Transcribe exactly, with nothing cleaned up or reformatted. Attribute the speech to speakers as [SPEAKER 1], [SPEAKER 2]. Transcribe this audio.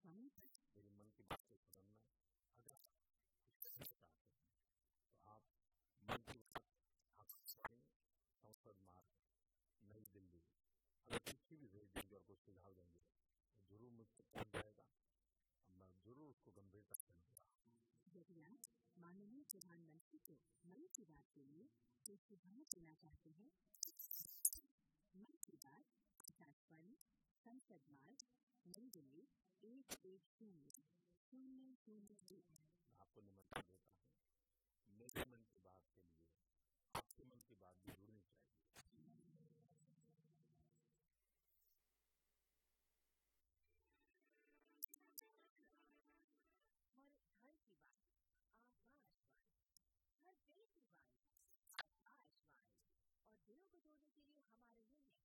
[SPEAKER 1] आकाशवाणी पर
[SPEAKER 2] मेरे मन की बात को सुनना। अगर कुछ कहना चाहते हैं तो आप मन की बात आकाशवाणी संसद मार्ग नई दिल्ली अगर चिट्ठी भी भेज देंगे और कुछ सुझाव देंगे तो जरूर मुझ तक पहुंच जाएगा और मैं जरूर उसको गंभीरता से लूंगा।
[SPEAKER 1] यदि आप माननीय प्रधानमंत्री को मन की बात के लिए कोई सुझाव देना चाहते हैं, मन की बात आकाशवाणी संसद मार्ग नई दिल्ली एक एक शून्य शून्य शून्य एक।
[SPEAKER 2] आपको निमंत्रण देता हूँ। मेरे मन की बात के लिए आपके मन की बात भी जुड़नी चाहिए।
[SPEAKER 1] हर घर की बात आकाशवाणी, हर दिल की बात आकाशवाणी, और दिलों को जोड़ने के लिए हमारे लिए